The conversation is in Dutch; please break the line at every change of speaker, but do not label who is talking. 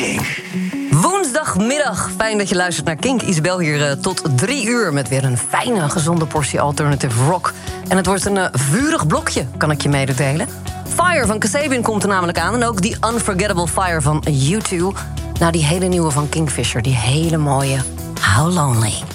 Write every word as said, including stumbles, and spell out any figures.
Kink.
Woensdagmiddag, fijn dat je luistert naar Kink. Isabel hier uh, tot drie uur met weer een fijne, gezonde portie alternative rock. En het wordt een uh, vurig blokje, kan ik je mededelen. Fire van Kasabian komt er namelijk aan. En ook die Unforgettable Fire van U twee. Nou, die hele nieuwe van Kingfisher, die hele mooie How Lonely.